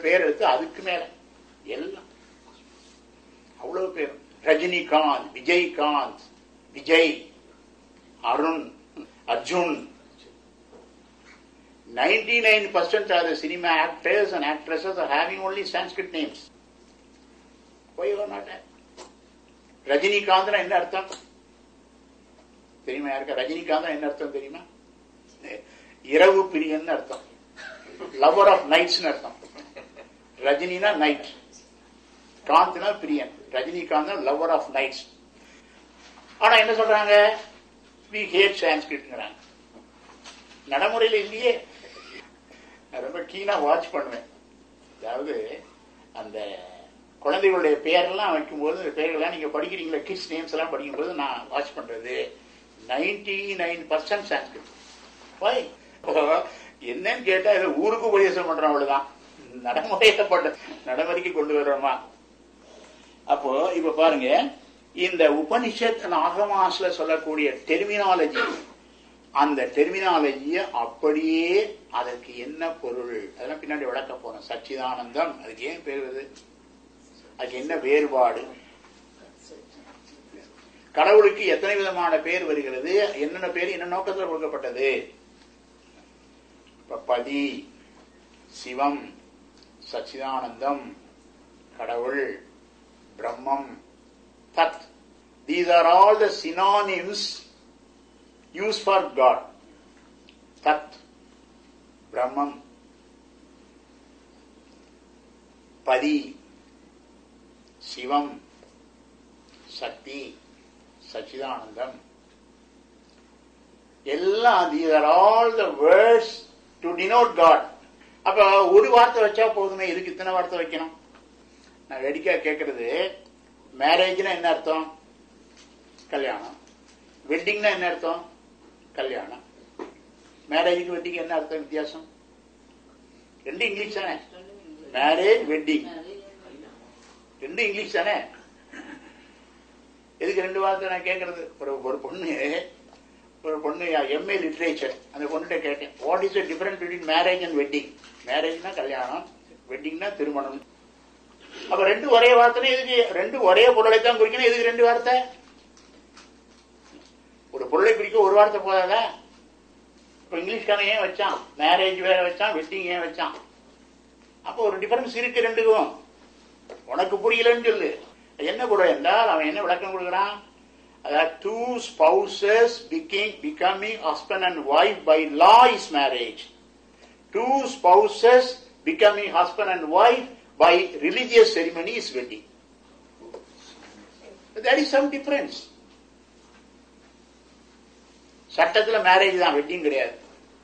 பேர் எடுத்து அதுக்கு மேல எல்லாம் அவ்வளவு பேர். Rajinikanth, Vijayakanth, Vijay, Arun, Arjun. 99% of the cinema actors and actresses are having only Sanskrit names. Why you are not that? Rajinikanth என்ன அர்த்தம் தெரியுமா? யாருக்கா ரஜினிகாந்த் என்ன அர்த்தம் தெரியுமா? இரவு பிரியன் அர்த்தம், லவர் ஆஃப் நைட்ஸ் அர்த்தம். ரஜினினா night, காந்த்னா Priyan. Rajinikanth lower of nights. ஆனா என்ன சொல்றாங்க? we hate Sanskrit. நடைமுறையில் இல்லையே. ரொம்ப கீனா வாட்ச் பண்ணுவேன். அதாவது அந்த குழந்தைகளுடைய பெயரெல்லாம் வைக்கும்போது, இந்த பெயர்கள்லாம் நீங்க படிக்கிறீங்களா, கிட்ஸ் நேம்ஸ் எல்லாம் படிக்கும்போது நான் வாட்ச் பண்றது 99% சான்ஸ்கிரிட். என்னன்னு கேட்டா இதை ஊருக்கு உபதேசம் பண்றோம், அவ்வளவுதான். நடைமுறைக்கு கொண்டு வர்றோமா? அப்போ இப்ப பாருங்க, இந்த உபனிஷத் ஆகமாஸ்ல சொல்லக்கூடிய டெர்மினாலஜி, அந்த டெர்மினாலஜிய அப்படியே அதற்கு என்ன பொருள் அதெல்லாம் பின்னாடி விளக்க போறோம். சச்சிதானந்தம் அதுக்கு ஏன் பேர் வருது, அதுக்கு என்ன வேறுபாடு, கடவுளுக்கு எத்தனை விதமான பேர் வருகிறது, என்னென்ன பேர் என்ன நோக்கத்தில் கொடுக்கப்பட்டது. பதி, சிவம், சச்சிதானந்தம், கடவுள், பிரம்மம், தத். These are all the synonyms used for God. Tat, Brahman, Padi, Shivam, Shakti, Sachidanandam. எல்லாம் these are all the words to denote God. அப்ப ஒரு வார்த்தை வச்சா போதுமே, இதுக்கு இத்தனை வார்த்தை வைக்கணும்? நான் வேடிக்கை கேட்கறது, மேரேஜ்னா என்ன அர்த்தம்? கல்யாணம். வெட்டிங்னா என்ன அர்த்தம்? கல்யாணம். மேரேஜுக்கு வெட்டிங் என்ன அர்த்தம், வித்தியாசம்? ரெண்டு இங்கிலீஷ் தானே. மேரேஜ், வெட்டிங் ரெண்டு இங்கிலீஷ் தானே. எதுக்கு ரெண்டு வார்த்தை நான் கேட்கறது? ஒரு பொண்ணு எம்ஏ லிட்ரேச்சர், அந்த பொண்ணுகிட்ட கேட்டேன், what is the difference between marriage and wedding? மேரேஜ்னா கல்யாணம், வெட்டிங்னா திருமணம். அப்ப ரெண்டு ஒரே வார்த்தை எதுக்கு? ரெண்டு ஒரே பொருளை தான் குறிக்கணும், எதுக்கு ரெண்டு வார்த்தை? ஒரு பொருளை குறிக்க ஒரு வார்த்தை போதாதா? இப்ப இங்கிலீஷ்காரன் ஏன் வச்சான் மேரேஜ் வேற வச்சான், வெட்டிங் ஏன் வச்சான்? அப்போ ஒரு டிஃபரன்ஸ் இருக்கு ரெண்டுக்கும். உனக்கு புரியலன்னு சொல்லு. என்ன பொருள் என்றால் அவன் என்ன விளக்கம் கொடுக்கிறான்? அதாவது two spouses becoming husband and wife by law is marriage. Two spouses becoming husband and wife by religious ceremony is wedding. There is some difference. சட்டத்துல மேரேஜ் தான், வெட்டிங் கிடையாது.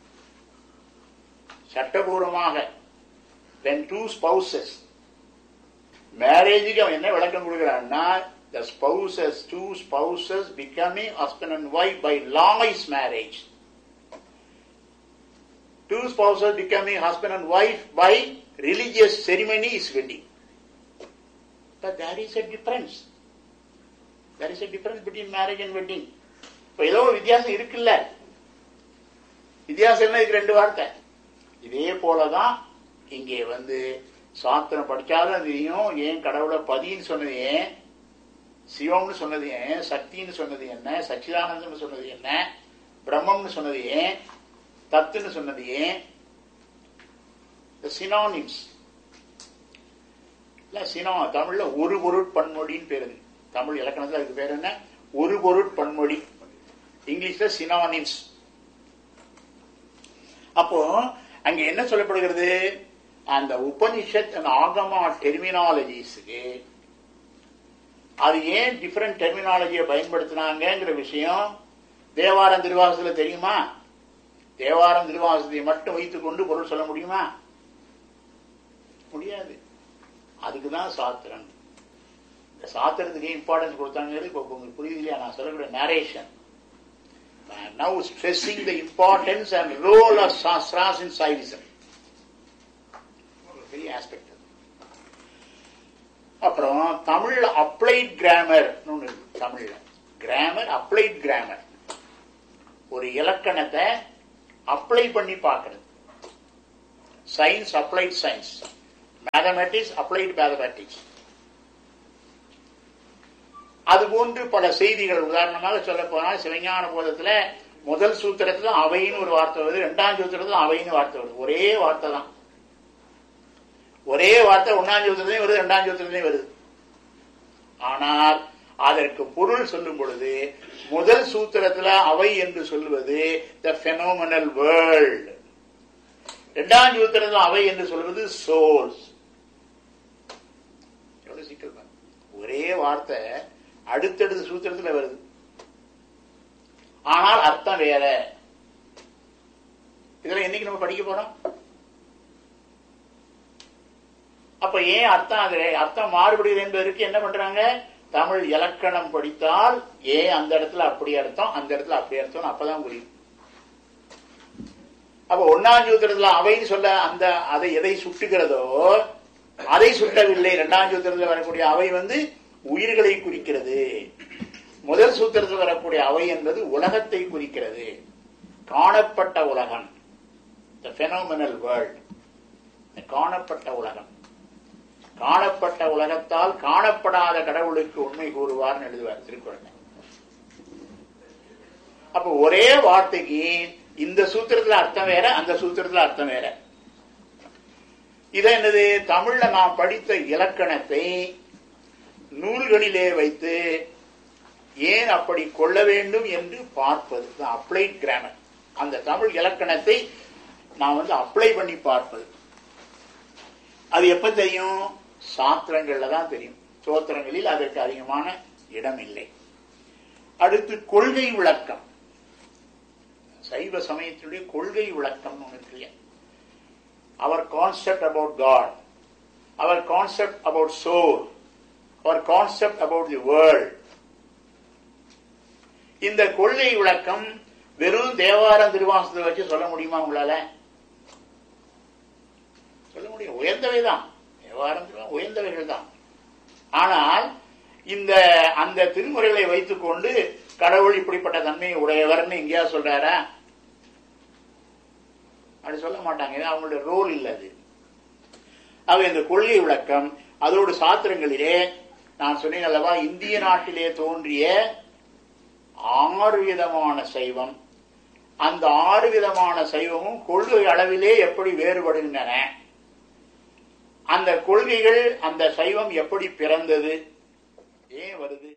சட்டபூர்வமாக when two spouses, மேரேஜுக்கு அவன் என்ன விளக்கம் கொடுக்கிறான்னா, the spouses, two spouses becoming husband and wife by law is marriage. Two spouses becoming husband and wife by religious ceremony is wedding. But there is a difference. There is a difference between marriage and wedding. இப்ப ஏதோ வித்தியாசம் இருக்குல்ல. வித்தியாசம் இதுக்கு ரெண்டு வார்த்தை. இதே போலதான் இங்கே சாஸ்திரம் படிச்சாலும் தெரியும், ஏன் கடவுளை பதின்னு சொன்னது ஏன், சிவம்னு சொன்னது ஏன், சக்தின்னு சொன்னது என்ன, சச்சிதானந்தம்னு சொன்னது என்ன, பிரம்மம்னு சொன்னது ஏன், தத்துன்னு சொன்னது ஏன். சினானிம்ஸ் இல்ல, தமிழ்ல ஒரு பொருட் பன்மொழின்னு பேரு. தமிழ் இலக்கணத்துல அதுக்கு பேர் என்ன? ஒரு பொருட் பன்மொழி. இங்கிலீஷ்ல சினானிம்ஸ். அப்போ அங்க என்ன சொல்லப்படுகிறது? அந்த உபனிஷத் ஆகமா டெர்மினாலஜிஸுக்கு அது ஏன் டிஃபரெண்ட் டெர்மினாலஜியை பயன்படுத்தினாங்கிற விஷயம் தேவாரம் திருவாசகத்துல தெரியுமா? தேவாரம் திருவாசகத்தை மட்டும் வைத்துக் கொண்டு பொருள் சொல்ல முடியுமா? முடியாது. அதுக்குதான் சாத்திரம். இந்த சாத்திரத்துக்கு இம்பார்ட்டன்ஸ் கொடுத்தாங்கிறது இப்ப உங்களுக்கு புரியுது இல்லையா? நான் சொல்லக்கூடிய narration. Now stressing the importance and role of Shastras in Saivism. Very aspect. அப்புறம் தமிழ்ல அப்ளைட் கிராமர், தமிழ்ல கிராமர், அப்ளைட் கிராமர், ஒரு இலக்கணத்தை அப்ளை பண்ணி பார்க்கிறது. Science, applied science. Mathematics, applied mathematics. அதுபோன்று பல செய்திகள். உதாரணமாக சொல்ல போனால் சிவஞான போதத்துல முதல் சூத்திரத்துல அவைன்னு ஒரு வார்த்தை வருது, இரண்டாம் சூத்திரத்துல அவைன்னு வார்த்தை வருது. ஒரே வார்த்தை தான், ஒரே வார்த்தை ஒன்னாம் சூத்திரத்திலையும் வருது, இரண்டாம் சூத்திரத்திலையும் வருது. ஆனால் அதற்கு பொருள் சொல்லும் பொழுது முதல் சூத்திரத்துல அவை என்று சொல்லுவது த phenomenal world, இரண்டாம் சூத்திரத்தில் அவை என்று சொல்வது சோர்ஸ். எவ்வளவு சிக்கல் தான். ஒரே வார்த்தை அடுத்தடுத்த சூத்திரத்தில் வருது, ஆனால் அர்த்தம் வேற. இதெல்லாம் என்னைக்கு நம்ம படிக்க போறோம்? அப்ப ஏன் அர்த்தம் மாறுபடுகிறது என்பதற்கு என்ன பண்றாங்க? தமிழ் இலக்கணம் படித்தால் ஏன் அந்த இடத்துல அப்படி அர்த்தம், அந்த இடத்துல அப்படி அர்த்தம் அப்பதான் புரியும். அப்ப ஒன்னாம் சூத்திரத்துல அவைன்னு சொல்ல அந்த அதை எதை சுட்டுகிறதோ அதை சுட்டவில்லை. இரண்டாம் சூத்திரத்தில் வரக்கூடிய அவை உயிர்களை குறிக்கிறது. முதல் சூத்திரத்தில் வரக்கூடிய அவை என்பது உலகத்தை குறிக்கிறது. காணப்பட்ட உலகம், the phenomenal world, காணப்பட்ட உலகம். காணப்பட்ட உலகத்தால் காணப்படாத கடவுளுக்கு உண்மை கூறுவார்னு எழுதுவார் திருக்குறள். அப்ப ஒரே வார்த்தைக்கு இந்த சூத்திரத்துல அர்த்தம் வேற, அந்த சூத்திரத்துல அர்த்தம் வேற. இத என்னது? தமிழ்ல நாம் படித்த இலக்கணத்தை நூல்களிலே வைத்து ஏன் அப்படி கொள்ள வேண்டும் என்று பார்ப்பது அப்ளைட் கிராமர். அந்த தமிழ் இலக்கணத்தை நாம் அப்ளை பண்ணி பார்ப்பது. அது எப்ப தெரியும்? சாத்திரங்கள்ல தான் தெரியும். சோத்திரங்களில் அதற்கு அதிகமான இடம் இல்லை. அடுத்து கொள்கை விளக்கம். சைவ சமயத்தினுடைய கொள்கை விளக்கம் ஒன்று இருக்கு. அவர் concept about God, our concept about soul, our concept about the world. இந்த கொள்கை விளக்கம் வெறும் தேவாரம் திருவாசகத்தை வச்சு சொல்ல முடியுமா உங்களால? சொல்ல முடியும். உயர்ந்தவைதான் தேவாரம் திருவாசகம், உயர்ந்தவைகள் தான். ஆனால் அந்த திருமுறைகளை வைத்துக் கொண்டு கடவுள் இப்படிப்பட்ட தன்மையை உடையவர்னு எங்கேயா சொல்றாரா? அப்படி சொல்ல மாட்டாங்க. அவங்களுடைய ரோல் இல்லை அது. ஆக இந்த கொள்கை விளக்கம் அதோடு சாத்திரங்களிலே நான் சொன்னேன் அல்லவா, இந்திய நாட்டிலே தோன்றிய 6 விதமான சைவம், அந்த 6 விதமான சைவமும் கொள்கை அளவிலே எப்படி வேறுபடுகின்றன, அந்த கொள்கைகள் அந்த சைவம் எப்படி பிறந்தது, ஏன் வருது,